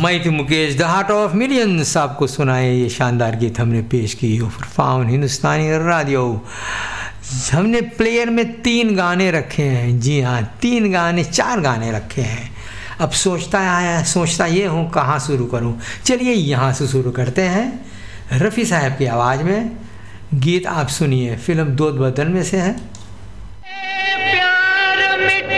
मैं थी Mukesh, the heart of millions आपको सुनाए ये शानदार गीत हमने पेश की फॉर हिंदुस्तानी रेडियो। हमने प्लेयर में 3 गाने रखे हैं, जी हाँ 3 गाने 4 गाने रखे हैं। अब सोचता ये हूँ कहाँ शुरू करूँ। चलिए यहाँ से शुरू करते हैं। रफ़ी साहब की आवाज़ में गीत आप सुनिए, फिल्म दूध बदन में से है।